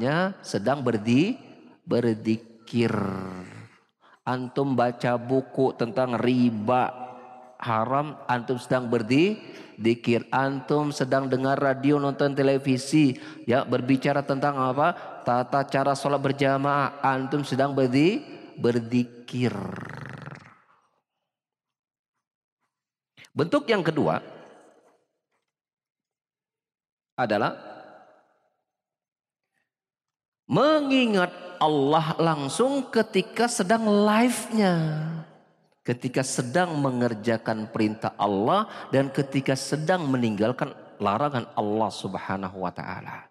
namanya sedang berzikir. Antum baca buku tentang riba haram, antum sedang berzikir. Antum sedang dengar radio, nonton televisi, ya berbicara tentang apa? Tata cara sholat berjamaah, antum sedang berzikir. Bentuk yang kedua adalah mengingat Allah langsung ketika sedang live-nya. Ketika sedang mengerjakan perintah Allah dan ketika sedang meninggalkan larangan Allah Subhanahu wa taala.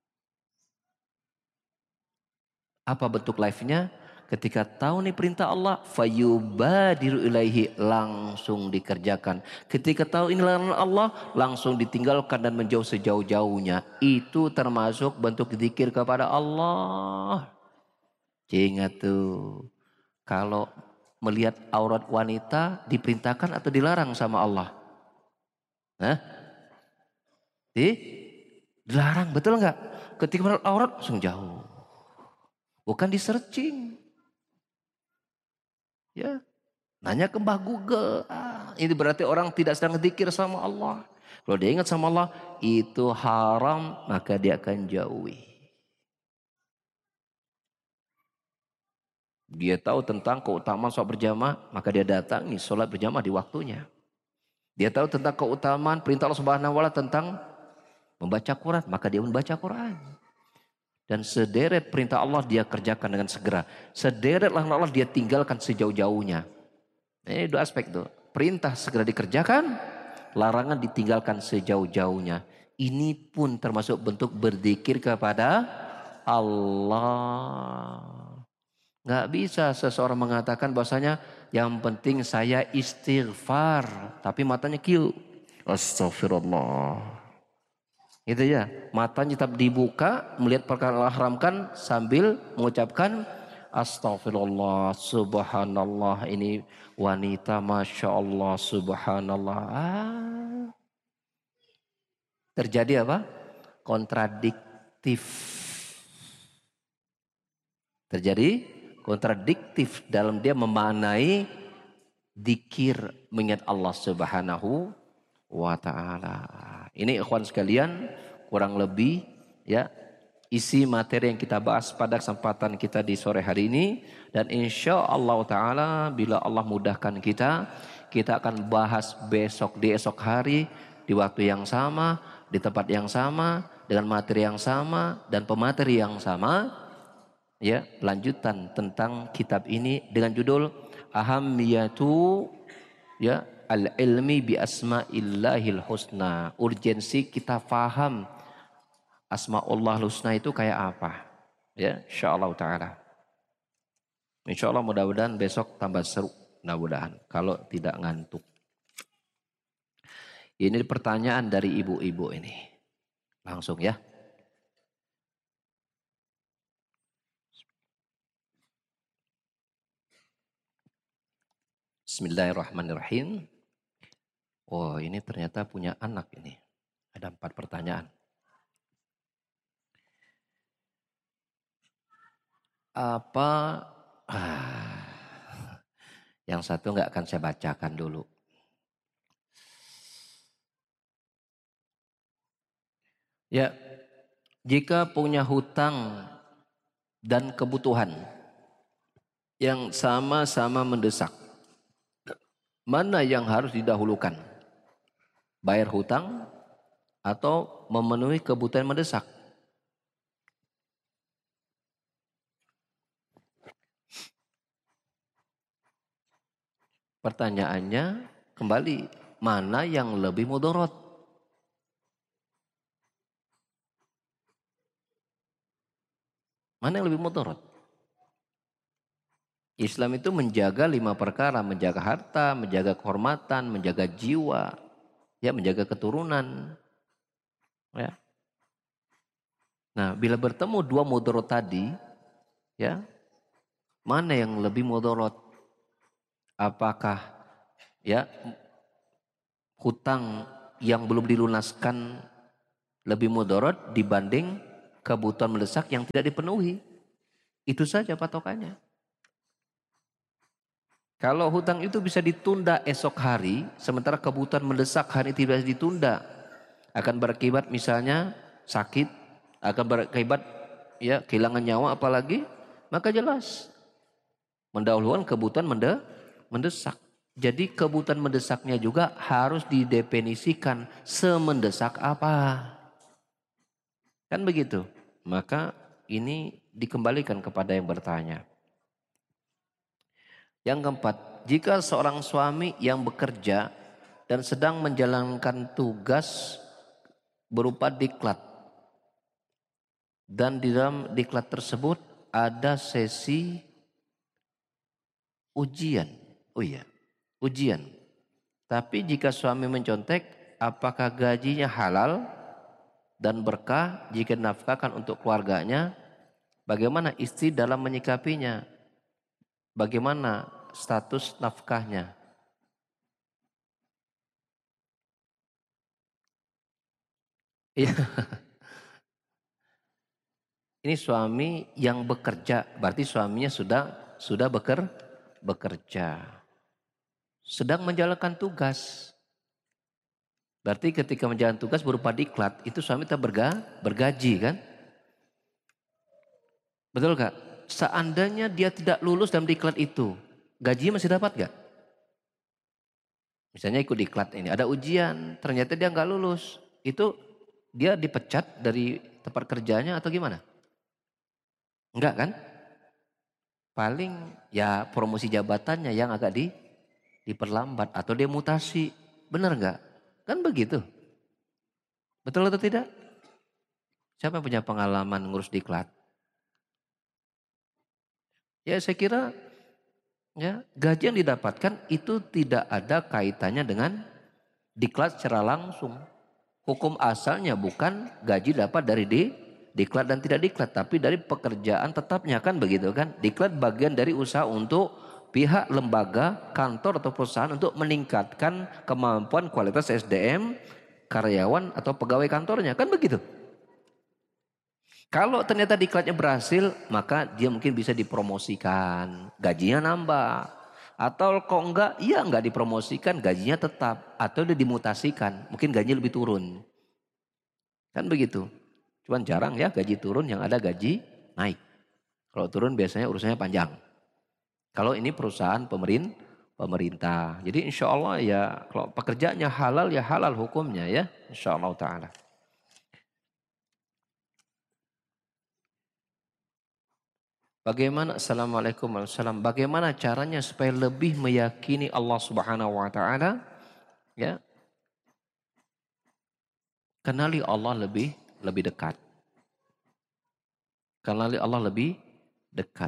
Apa bentuk live-nya? Ketika tahu nih perintah Allah, fayubadiru ilaihi, langsung dikerjakan. Ketika tahu ini larangan Allah, langsung ditinggalkan dan menjauh sejauh-jauhnya. Itu termasuk bentuk zikir kepada Allah. Ingat tuh, kalau melihat aurat wanita diperintahkan atau dilarang sama Allah? Hah? Dilarang, betul nggak? Ketika melihat aurat langsung jauh. Bukan di searching. Ya, nanya ke Mbah Google. Ini berarti orang tidak sedang zikir sama Allah. Kalau dia ingat sama Allah, itu haram, maka dia akan jauhi. Dia tahu tentang keutamaan sholat berjamaah, maka dia datangi sholat berjamaah di waktunya. Dia tahu tentang keutamaan perintah Allah Subhanahu wa taala tentang membaca Quran, maka dia membaca Quran. Dan sederet perintah Allah dia kerjakan dengan segera. Sederet larangan Allah dia tinggalkan sejauh-jauhnya. Ini dua aspek tuh. Perintah segera dikerjakan, larangan ditinggalkan sejauh-jauhnya. Ini pun termasuk bentuk berzikir kepada Allah. Nggak bisa seseorang mengatakan bahwasanya yang penting saya istighfar, tapi matanya kiu. Astagfirullah. Itu ya, matanya tetap dibuka melihat perkara Allah haramkan sambil mengucapkan astagfirullah, subhanallah, ini wanita masya Allah, subhanallah. Terjadi apa? Kontradiktif. Terjadi kontradiktif dalam dia memaknai dzikir mengingat Allah Subhanahu wa taala. Ini ikhwan sekalian, kurang lebih ya isi materi yang kita bahas pada kesempatan kita di sore hari ini, dan insya Allah taala bila Allah mudahkan kita akan bahas besok di esok hari di waktu yang sama, di tempat yang sama, dengan materi yang sama dan pemateri yang sama. Ya, lanjutan tentang kitab ini dengan judul Ahamiyatu ya al-ilmi bi asma'illahil husna. Urgensi kita faham asma'ullah husna itu kayak apa. Ya, insyaallah taala. Insyaallah mudah-mudahan besok tambah seru, mudah-mudahan kalau tidak ngantuk. Ini pertanyaan dari ibu-ibu ini. Langsung ya. Bismillahirrahmanirrahim. Oh, ini ternyata punya anak ini. Ada 4 pertanyaan. Apa yang satu nggak akan saya bacakan dulu. Ya, jika punya hutang dan kebutuhan yang sama-sama mendesak, mana yang harus didahulukan? Bayar hutang atau memenuhi kebutuhan mendesak? Pertanyaannya kembali, mana yang lebih mudarat? Mana yang lebih mudarat? Islam itu menjaga 5 perkara, menjaga harta, menjaga kehormatan, menjaga jiwa, ya, menjaga keturunan. Ya. Nah, bila bertemu 2 mudarat tadi, ya, mana yang lebih mudarat? Apakah ya hutang yang belum dilunaskan lebih mudarat dibanding kebutuhan mendesak yang tidak dipenuhi. Itu saja patokannya. Kalau hutang itu bisa ditunda esok hari, sementara kebutuhan mendesak hari tidak bisa ditunda, akan berakibat misalnya sakit, akan berakibat ya kehilangan nyawa apalagi, maka jelas mendahulukan kebutuhan mendesak. Jadi kebutuhan mendesaknya juga harus didefinisikan semendesak apa. Kan begitu. Maka ini dikembalikan kepada yang bertanya. Yang keempat, jika seorang suami yang bekerja dan sedang menjalankan tugas berupa diklat, dan di dalam diklat tersebut ada sesi ujian. Oh iya, ujian. Tapi jika suami mencontek, apakah gajinya halal dan berkah jika dinafkahkan untuk keluarganya? Bagaimana istri dalam menyikapinya? Bagaimana status nafkahnya? Iya. Ini suami yang bekerja, berarti suaminya sudah bekerja. Sedang menjalankan tugas. Berarti ketika menjalankan tugas berupa diklat, itu suami tak bergaji kan? Betul gak? Seandainya dia tidak lulus dalam diklat itu, gajinya masih dapat gak? Misalnya ikut diklat ini, ada ujian, ternyata dia nggak lulus. Itu dia dipecat dari tempat kerjanya atau gimana? Enggak kan? Paling ya promosi jabatannya yang agak diperlambat atau dia mutasi. Benar enggak? Kan begitu. Betul atau tidak? Siapa yang punya pengalaman ngurus diklat? Ya saya kira ya gaji yang didapatkan itu tidak ada kaitannya dengan diklat secara langsung. Hukum asalnya bukan gaji dapat dari diklat dan tidak diklat, tapi dari pekerjaan tetapnya kan begitu kan. Diklat bagian dari usaha untuk pihak lembaga, kantor atau perusahaan untuk meningkatkan kemampuan kualitas SDM, karyawan atau pegawai kantornya kan begitu. Kalau ternyata diklatnya berhasil, maka dia mungkin bisa dipromosikan, gajinya nambah. Atau kok enggak, iya enggak dipromosikan, gajinya tetap. Atau dia dimutasikan, mungkin gajinya lebih turun. Kan begitu. Cuman jarang ya gaji turun, yang ada gaji naik. Kalau turun biasanya urusannya panjang. Kalau ini perusahaan pemerintah. Jadi insya Allah ya kalau pekerjaannya halal ya halal hukumnya ya. Insya Allah ta'ala. Bagaimana Assalamualaikum warahmatullahi wabarakatuh. Bagaimana caranya supaya lebih meyakini Allah Subhanahu wa taala? Ya, kenali Allah lebih lebih dekat. Kenali Allah lebih dekat.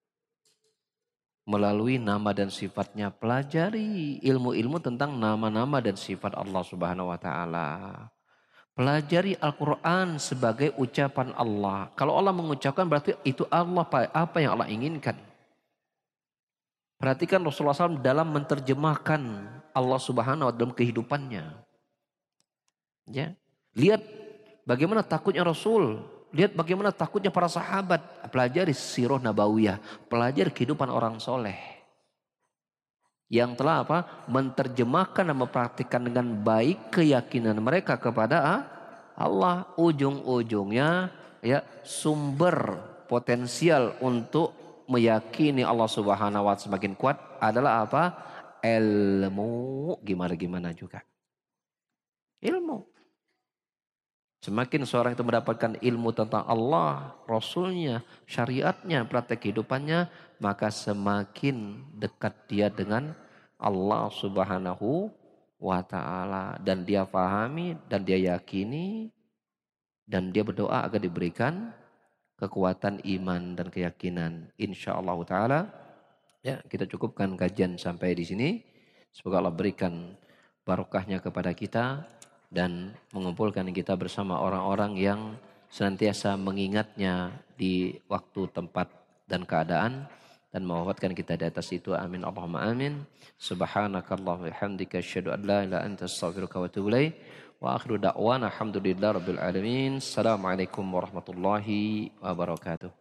Melalui nama dan sifatnya, pelajari ilmu-ilmu tentang nama-nama dan sifat Allah Subhanahu wa taala. Pelajari Al-Quran sebagai ucapan Allah. Kalau Allah mengucapkan berarti itu Allah, apa yang Allah inginkan. Perhatikan Rasulullah SAW dalam menerjemahkan Allah Subhanahu wa taala dalam kehidupannya. Ya. Lihat bagaimana takutnya Rasul. Lihat bagaimana takutnya para sahabat. Pelajari sirah nabawiyah. Pelajari kehidupan orang soleh. Yang telah apa? Menerjemahkan dan mempraktikkan dengan baik keyakinan mereka kepada Allah. Ujung-ujungnya ya sumber potensial untuk meyakini Allah Subhanahu wa taala semakin kuat adalah apa? Ilmu. Gimana juga. Ilmu. Semakin seorang itu mendapatkan ilmu tentang Allah, Rasulnya, syariatnya, praktek kehidupannya, maka semakin dekat dia dengan Allah Subhanahu wa taala. Dan dia pahami dan dia yakini dan dia berdoa agar diberikan kekuatan iman dan keyakinan. Insyaallah taala. Ya, kita cukupkan kajian sampai di sini. Semoga Allah berikan barokahnya kepada kita dan mengumpulkan kita bersama orang-orang yang senantiasa mengingatnya di waktu, tempat, dan keadaan dan mewafatkan kita di atas itu. Amin Allahumma amin. Subhanakallahumma wa bihamdika asyhadu an la ilaha illa anta astaghfiruka wa atubu ilaik. Wa akhiru da'wana alhamdulillah rabbil alamin. Assalamualaikum warahmatullahi wabarakatuh.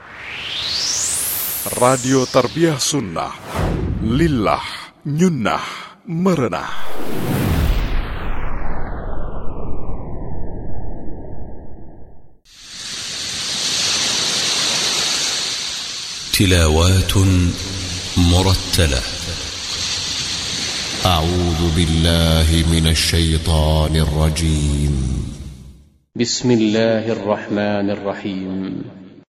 Radio Tarbiyah Sunnah, lillah, nyunnah, merenah. تلاوات مرتلة. أعوذ بالله من الشيطان الرجيم. بسم الله الرحمن الرحيم.